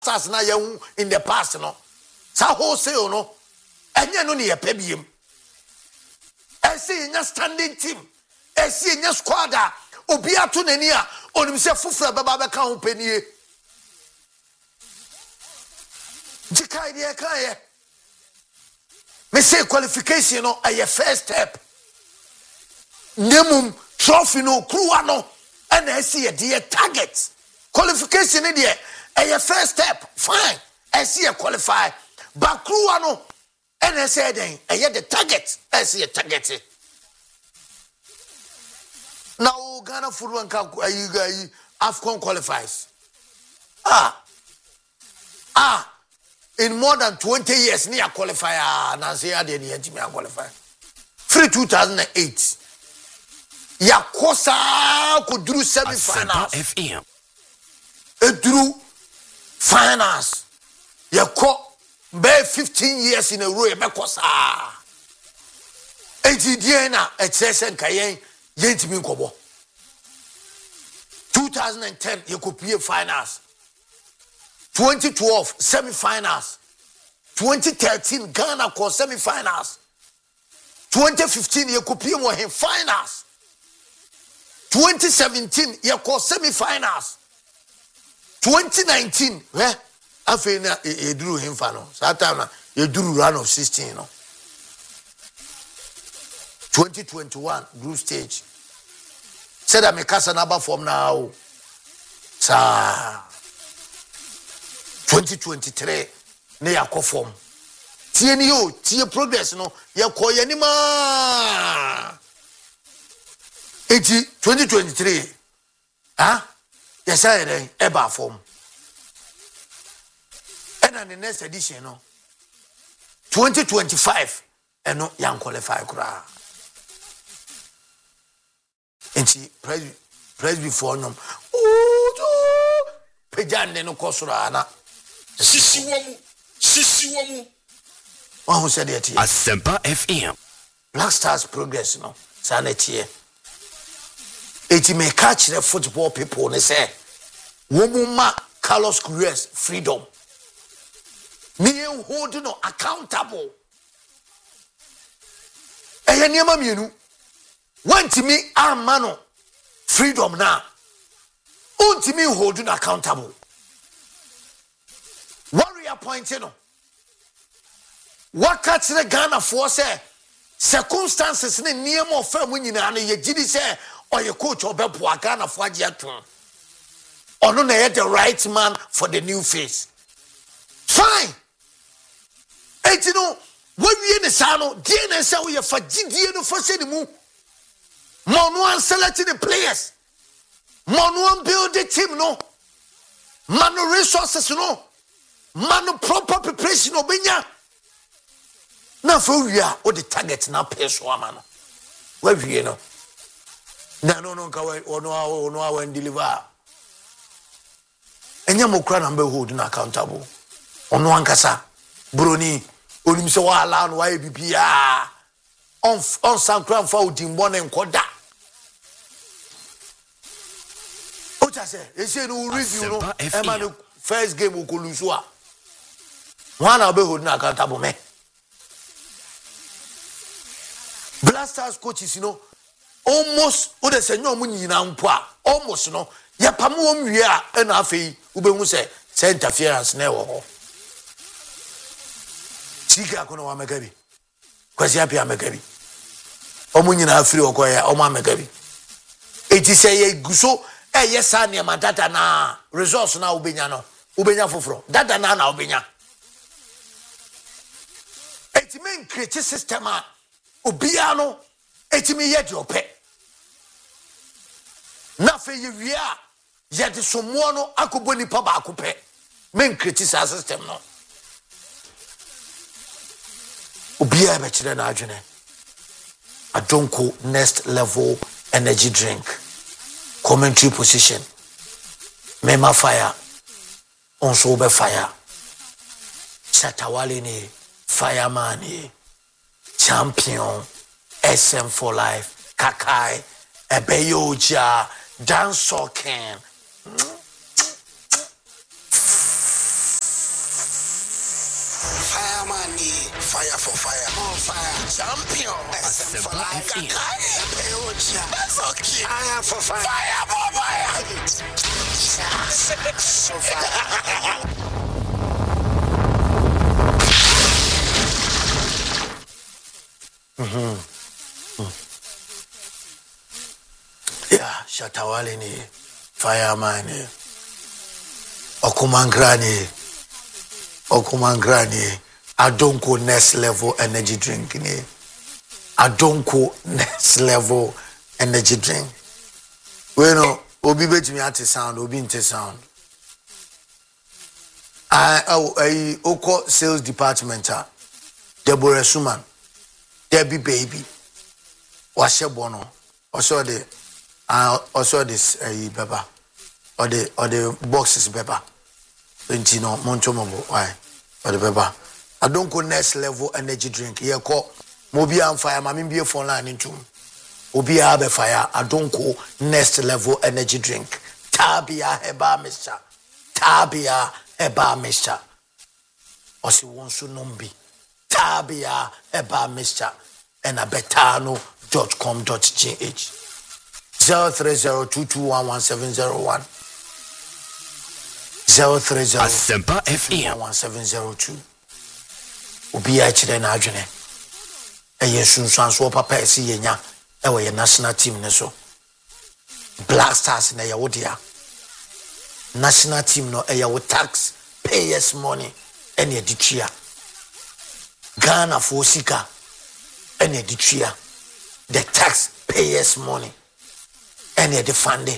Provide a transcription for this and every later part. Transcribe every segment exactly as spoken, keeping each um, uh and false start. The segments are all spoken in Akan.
as na ye in the past no sa wholesale no enye no ne ye pebiem esi nya standing team esi nya squad a obi ato nani a onim se foforo baba be ka ho panie jikai de ka ye me say qualification no a first step nemum trophy no kruwa no and esi ye de target qualification ne de a first step fine esi ye qualify but kruwa no and esi den a the target esi ye target. Now Ghana football you guys AFCON qualifies. Ah, ah, in more than twenty years near qualifier. Nancy I did the qualify. Free two thousand eight. Yakosa could do semi-finals. F M. It drew finals. Yako be fifteen years in a row. Yakosa. Eighty Diana at Session Kayen. Yentimi Kobo. twenty ten, you could play finals. twenty twelve, semi-finals. twenty thirteen, Ghana called semi-finals. twenty fifteen, you could play more in finals. twenty seventeen, you called semi-finals. twenty nineteen, where I feel you drew him finals. That time you drew run of sixteen, no. twenty twenty-one group stage. Said I make us another form now. Sa twenty twenty-three ne yakɔ form. Tie ni yo, tie progress no. Yakɔ yanima. Eti twenty twenty-three. Ah? Yes I then eba form. And then the next edition no. twenty twenty-five and no young qualify kura. And she praise praise before them. Oh, Pejan no Kosurana. Sisi womu, Sisi womu. One who said it here. Asempa F M. Black Stars progress, no. Sanet here. It may catch the football people, they say. Womuma Carlos Cruz freedom. Me holding no accountable. Eh, nyama mienu. Want me our mano freedom now. Want me holding accountable. Warrior point no. What catch the Ghana for say circumstances ne near more firm when you know ye gidi say or your coach or bepo Ghana for Jaton. Or no the right man for the new face. Fine. Hey, you know, when we in the sano, D N S we are for G D N for say the move. Monuan selecting the players. Monuan build the team, no. Manu resources, no. Manu proper preparation, no. Benya. Now for we are all the targets now pay so man. Where we know. No, no, no, kawa or no, or no, when deliver. And Yamukra number holding accountable. On one kasa, Bruni, Ulimso Alan, Y B P R. On on San Crown for Dimbon and Koda. What I say? You say no review no. Emma first game we could lose one. One I'll be holding accountable me. Blasters coaches, you know, almost what they say no money na mpoa. Almost no. Ya pamu omwia e na afei ubemu say say interference na wo ho. Sika kono wa megabi. Kwasi apia megabi. Omo nyina afiri okoya omo megabi. Eti say ye guso e yesa ne ma data na resource na ubenya no. Ubenya foforo. Data na na ubenya. Eti men create system a obia no eti me ye de ope. Na fe ye wi a ye de somo no akobo nipa ba akope. Men create system no. Obia be kire na adwene. Adonko next level energy drink. Commentary position. Mema fire. Onso be fire. Chatawale ni fireman ni. Champion. S M for life. Kakai. Ebeyoja. Dance Ken. Fire for fire, more fire, champion. S M for life. That's okay. Fire for fire, fire for fire. So fire. Mm-hmm. Yeah, Shatawale ni fireman ni Okumangrani Okumangrani Adonko next level energy drink ni Adonko next level energy drink. We know obi betimi ate sound obi inte sound. I I oko sales department a Deborah Suman Debbie baby washe bono also the uh, also this uh, beba or the or the boxes beba twenty no monchomo why or the beba I don't go next level energy drink here call mobi am fire mami be phone line into obi have fire I don't go next level energy drink tabia heba mister tabia heba mister osi wonsu nombi tabia heba mister and a betano dot com dot g h zero three zero two two one one seven zero one zero three zero Asempa F M one seven zero two Obi a chire na adwene eye sunsuan so papa esi yenya e we national team ne so Black Stars na ye wodia national team no e ye wo tax payers money ene editua Ghana for sika ene editua the tax payers money and the funding.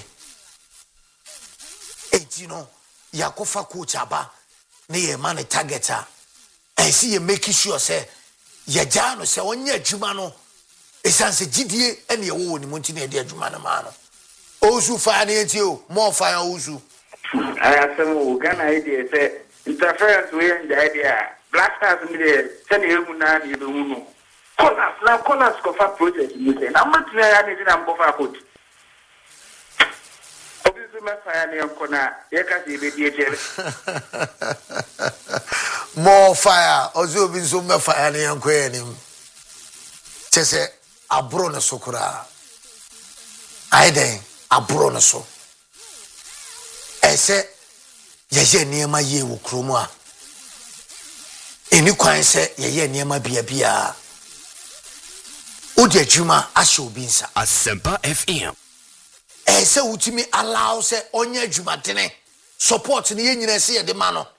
And you know, Yakofa coach aba, ne man a targeter, and see you making sure say, Yajano say on your Jumano, a sense of G D A and your own Montini de Jumana mano. Ozu finance you, more fire Ozu. I have some Ghana idea, say, interference with the idea. Black Stars in the Sunny Human, you don't know. Corners, now corners of a project, you say, I'm not saying I'm both a coach. More fire, also been so much fire and quenim. Tese abrona sokura. I then abrona so. I say, Yaye near my ye will chroma. In you can say, Yaye near my beer beer. Udia Juma, Asho Binsa. Asempa F M. Eh se utimi allow se onye dwumadene support ne yenyina se ye de ma no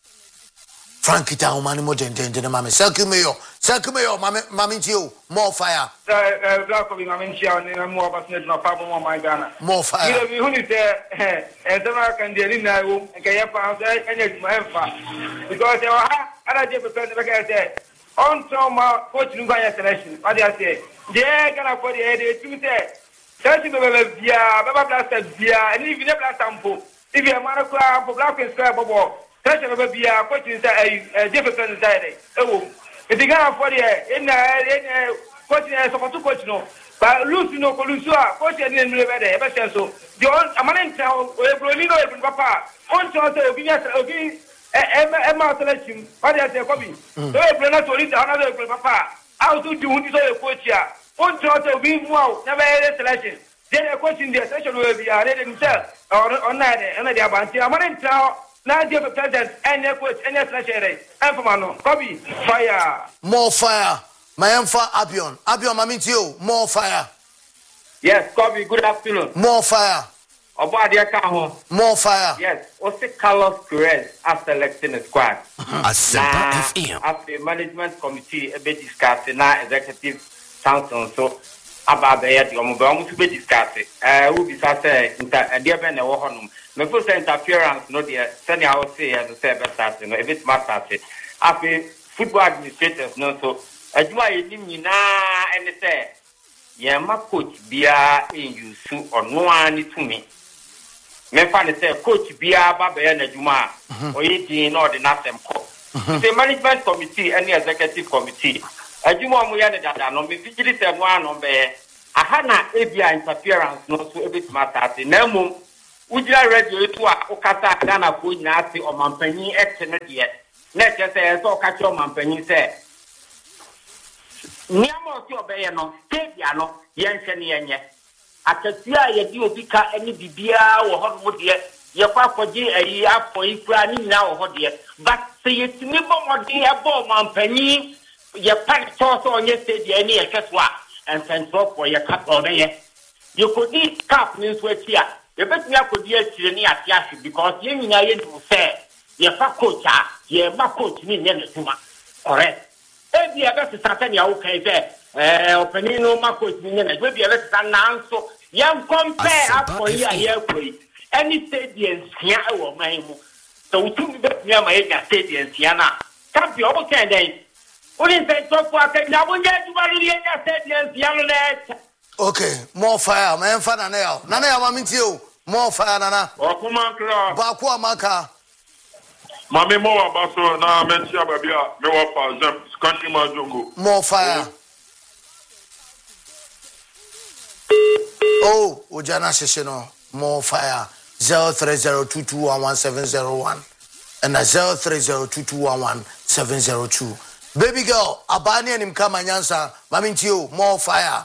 Frank ita o mani mo den den den mama sakumeyo sakumeyo mama mama ntio more fire eh black of mama ntio ni mo abasnet na pa mo my Ghana more fire you know say eh eh sama kan de ni na wo nke ye pa enya dwuma emfa because eh ha ada je pe pe be say on to ma coach nu gwa selection what do you say je Ghana for the head two say Thirty bebe via, beba blaster via, and even a blast ample. If you are Maracua, for Black and Square Bobo, thirty bebe via, coaching a different inside. Oh, if you can't afford it, in a coaching as a two coach no, but Luciano Colusua, coaching in the better so. The old Amaran town, or Brolino, and Papa, on to the opinion, Emma selection, what is a copy? So I plan to read another Papa. How to do this coach here? On to be wow, never had a selection. Then a question the session will be ready himself or on that and the Abanti. I'm in town, not give a president and a coach and a selection. And for Mano, copy, fire. More fire. My emfa Abion. Abion Mamitio, more fire. Yes, copy, good afternoon. More fire. Obadia Kaho. More fire. Yes, Ose Carlos Perez as selecting a squad. Asempa F M. After management committee, a bit discussed, now executive council, so about the yet, you almost be discussed. Uh, who be such a dear Ben or Honum. My first interference, not the senior house say as a seven starts, you know, a bit master. After football administrators, no, so I do I name na and say, yeah, my coach beer in you so or no one to me. Me find say coach beer Baba and Juma or eighteen or the Nasem Co. The management committee and the executive committee. Ajuma mu ya dada no me vigili se mu anom be aha na ebia interference no so ebit matter na mum ugira radio etu a okata Ghana ko nyina ase o mampanyi ete ne de na che se so ka cho mampanyi se niamo ti obeye no tebia no yenhwe ne yenye akatua ye di obika eni bibia wo ho mo de ye kwa kwaji ayi afọ ikura ni na wo ho de but se yetimi bo mo de ye bo mampanyi ye pack to so onye tebia ni ye ketwa and central for ye cap obeye you could eat cap means what here you bet me akodi akire ni atiashi because ye nyina ye do fair ye fa coach a ye ma coach ni nye netuma correct e bi ebe se satan ya wo kai se eh opening no ma coach ni nye na we bi ebe se nanso ye compare afọ ya ye koi any stadium here wo man mu so we tumi bet me ma ye ga stadium here na can be obo kan den only say talk for can na wonye duwari ye ga stadium here no na okay more fire man fa na na ya na na ya ma mintie o more fire na na Okuma kra. ba ko amaka Mami mo wa baso na mention babia me wa fa zem country man jongo. more fire oh ojana sheshe no more fire zero three zero two two one one seven zero one and zero three zero two two one one seven zero two baby girl abani anim kama nyansa mami ntio more fire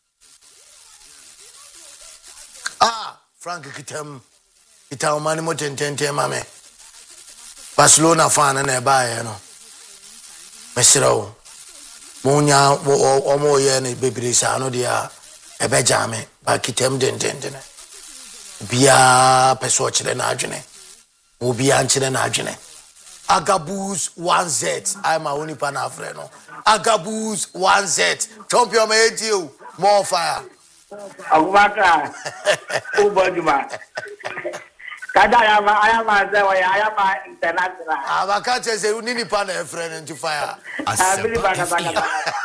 ah Frank kitam kitam mani mo tentente mame Barcelona fan na ba ye no mesiro munya omo ye ne bebiri sa no dia e be jame ba kitam den den den bia peso chire na adwene obi an chire na adwene Agabus one Z I'm a only pan afre no Agabus one Z champion me edio more fire Abubakar Ubojuma Kada ayama ayama zewa ayama international Abaka chese unini pan e friend into fire Asempa F M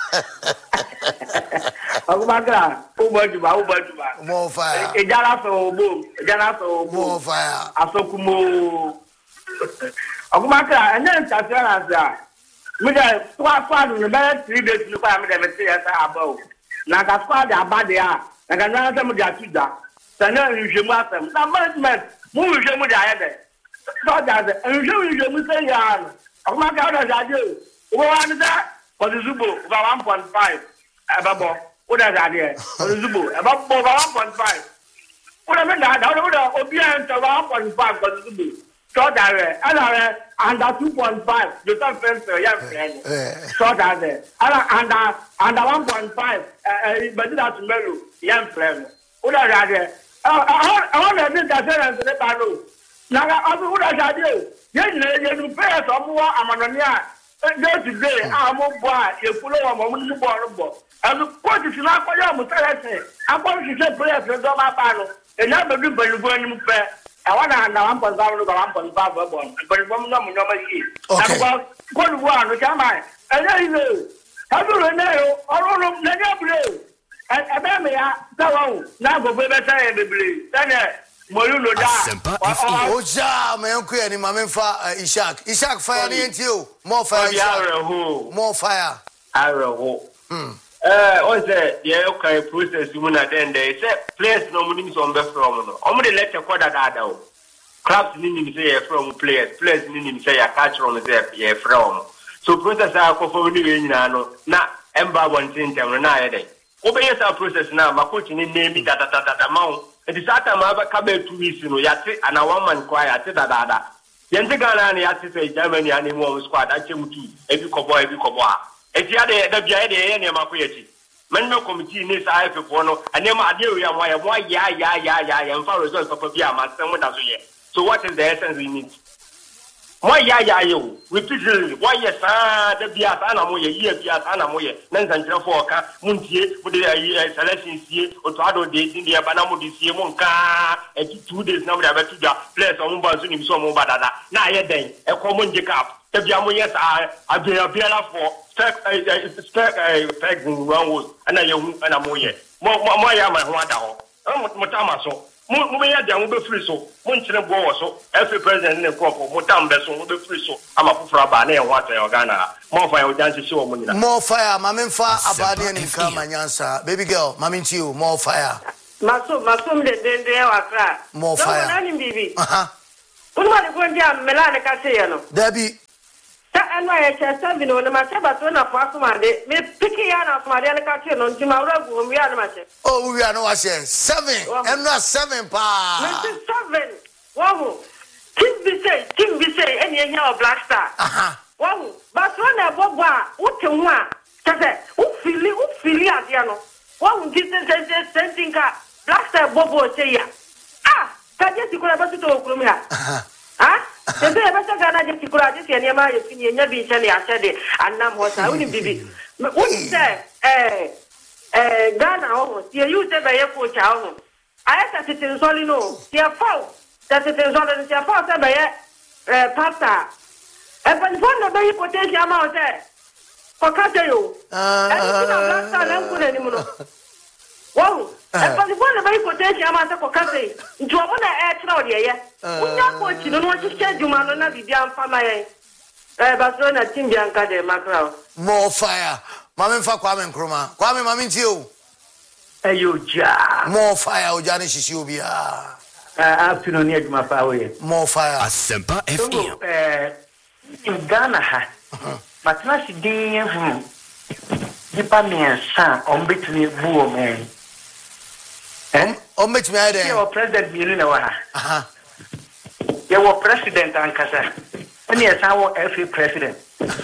Abubakar Ubojuma Ubojuma more fire Ejara so obo Ejara so obo more fire Asokumo Abubakar ene interference a me dey twa twa no be three days no kwa me dey me say esa abo na ka squad abade a na ka na se mo dey atuda sana nhwemu asem na management mu nhwemu dey ayede so that nhwemu nhwemu say ya no Abubakar da jade wo wa ni da for the Zubo over one point five ababo wo da jade for the Zubo ababo over one point five wo da me da da wo da obi an to one point five for the Zubo so that and under two point five you don't fence your friend so that and under under one point five but that tomorrow young friend what are that I want to make that sense the baro now I would have you you you pay some more amanonia day today I'm on board you follow a moment to borrow and what is not for you mutalese I want to say prayer for the panel and never do but you go and pay I want to under one point five over one point five bon but one no no see okay go one which am I and there is how do you know or no no play and about me so now go be better baby then Moluno da oja me enko ani mame fa Ishak Ishak fire ni ntio more fire more fire arrow hmm eh o say ye okay process mu na den dey say players no mu ni so mbe from no o mu dey let ko da da o clubs ni ni say from players players ni ni say ya catch on say ye from so process a ko fo ni we nyina no na emba wantin tem na ye dey o be yes process na ma coach ni name da da da da ma it is that ma ba ka be two weeks no ya te ana one man kwa ya te da da da yente Ghana na ya te say Germany ani mo squad a chem tu e bi ko boy e bi ko boy eti ade da bia ade ye ne ma ko yeti men no committee ni sa I F F no ane ma ade we am ya mo ya ya ya ya ya mfa result papa bia ma sem da so ye so what is the essence we need mo ya ya yo repeatedly why yes ah da bia sa na mo ye ye bia sa na mo ye na nsankyere fo oka muntie mo de selection sie o to ado de din de ba na mo de sie mo nka e two days na mo da ba tuja players o mo ba so ni so mo ba dada na ye den e ko mo nje cap da bia mo yes ah abia bia la fo stack stack peg one was ana ye hu ana mo ye mo mo ya ma ho ada ho mo ta ma so mo mo ya dia mo be free so mo nkyere bo wo so every president ne ko mo tam be so mo be free so ama fufura ba na e ho ata yo Ghana mo fa yo dance shi wo mo nyina more fire mame fa abade ni ka manyansa baby girl mame nti you more fire maso maso mde dende wa kra more fire nani bibi aha unwa ni ko ndia mela ne ka se ye no dabi eno ya che seven no ma che ba to na fo asomade me piki ya na asomade na ka che no ntima wura gu mi ya na ma che oh we are no was seven and not seven pa me seven wow kim bi say kim bi say eni enya o Black Star aha wow ba so na bobo a wote hu a che u fili u fili adia no wow nti se se se tinka Black Star bobo che ya ah ka je sikura ba to okuru mi ha ah Ebe ebe se Ghana je tikura je se niam aye fini nya bi nche ne asede anam ho sa uni bibi uni se eh eh Ghana ho tie you se be ye coach ho aye ta titin soli no tie fall ta titin soli tie fall se be ye eh pasta e ban fon no be yi potential ma o se ko ka te yo eh ni na Black Star na nku na ni mu no wow e ban fon no be yi potential ma se ko ka te nti o mo na e tra o de ye unya coach no no chiche juma no na bibia mfama yen eh Barcelona team bianca de macro more fire mama mfa Kwame Nkrumah Kwame mama nti o ayo ja more fire o ja ne shishi obi a afternoon ya juma fa we more fire Asempa F M. eh in Ghana ha matna si din hu dipa me san on betini bu o men eh o met me ade o president bi na wa ha aha ya wo president ankasa oni esa wo F A president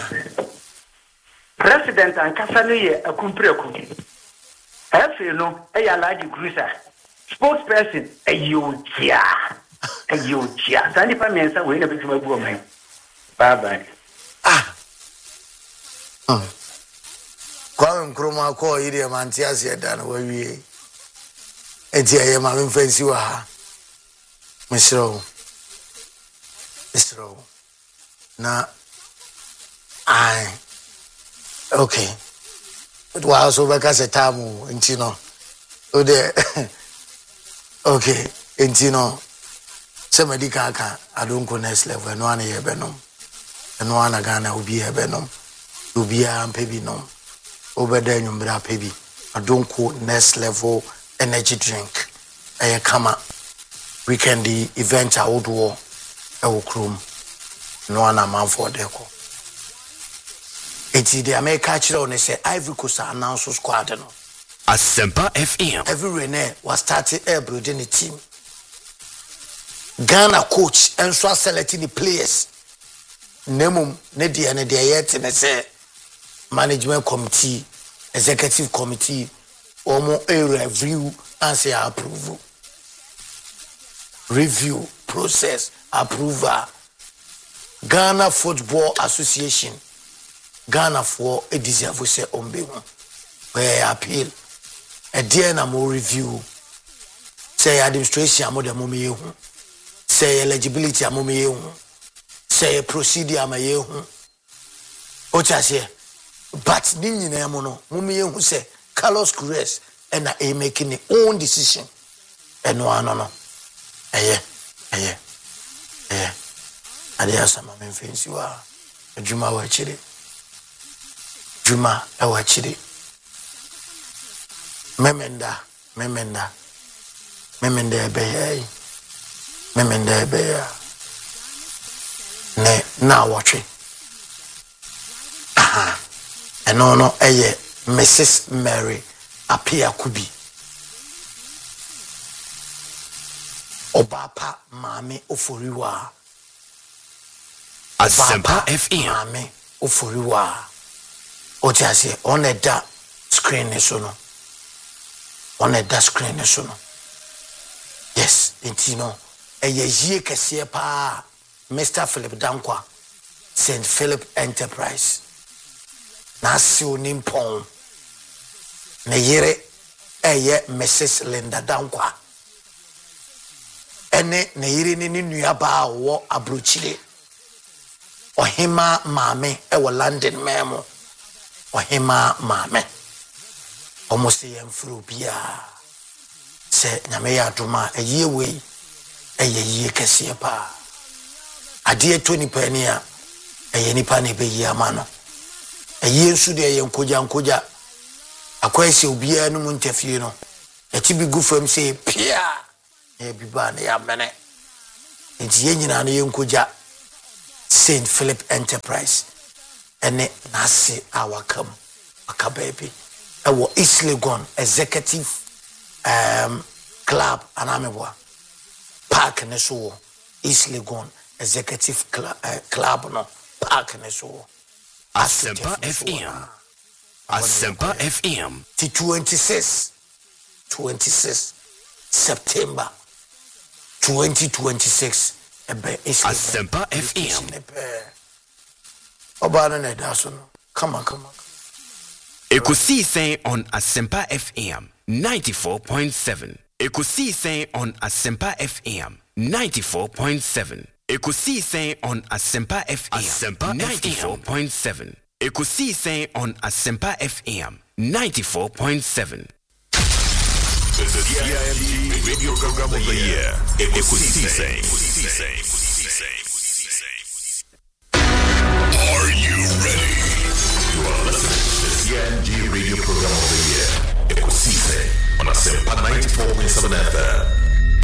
president ankasa no ye akumpreku F A no e ya large cruiser spokesperson ayuja ayuja sani pa mensa we na bitu mabu o men bye bye ah ah Kwame Nkrumah ko ide manti ase da na wawie enti aye ma me fancy wa ha mesro mesro na ai okay it was over kase tamu enti no o de okay enti no se medical ka adonko next level no ana ye benom no ana Ghana obi ye benom obi a ampebi no obeda nyumbra pebi adonko next level energy drink eh kama weekend event awodo e wo krom no ana man for deco eti the America chiro ne say Ivory Coast announce squad no Asempa F M. every rene was starting air building a team Ghana coach and so selecting the players nemum ne dia ne dia yet ne say management committee executive committee omo a review and say approve review process approval Ghana Football Association Ghana for a deserve say ombe where appeal a dear na more review say administration amo de mo me hu say eligibility amo me hu say procedure am ye hu o cha say but ni nyina mo no mo me hu say Carlos Queiroz and a making his own decision and no no no eh eh eh ade asama me fancy wa adwuma wa chire Juma e wa chire memenda memenda memenda e be yi memenda e be ya ne na watwe aha eno no eye Missus Mary Apia Kubi Obapa Mami Oforiwa Asempa F M. Mami Oforiwa Otiase on a da screen so no on a da screen so no yes intino eye yie kese pa Mister Philip Dankwa Saint Philip Enterprise na si onimpon ne yere eye Missus Linda Dankwa ene ne yere ni nua ba wo abrochire ohima maame e wo London memo ohima maame almost yem fru bia se nyame ya adoma eye we eye yie kese pa ade twenty penia eye nipa ne be yi amano eye nsu de eye nkoja nkoja akwese obia no muntafie no eti bi gufam se pia e bi ba ne ya mene enti ye nyina no ye nkoja Saint Philip Enterprise ɛne n'ase a waka mu waka baabi ɛwɔ East Legon executive um, club anameboa park ne so wɔ East Legon executive club, uh, club no park ne so wɔ Asempa F M. Asempa F M. T twenty-six twenty-six September twenty twenty-six ebe East Legon Asempa F M. Oba no na da so no come on come on Ekusi saying on Asempa F M ninety-four point seven. Ekusi saying on Asempa F M ninety-four point seven. Ekusi saying on Asempa F M Asempa ninety-four point seven. Ekusi saying on Asempa F M ninety-four point seven. The C I M G Radio Program of the Year. Ekusi saying. Are you ready? You are listening to the C I M G Radio Program of the Year. Ekusi saying on Asempa ninety-four point seven F M.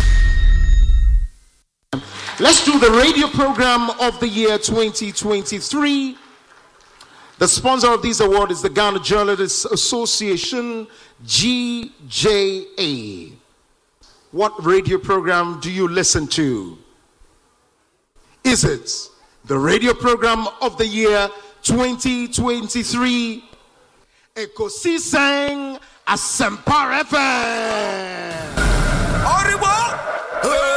Let's do the radio program of the year twenty twenty-three. The sponsor of this award is the Ghana Journalists Association, G J A. What radio program do you listen to? Is it the radio program of the year twenty twenty-three? Ekusi saying Asempa F M.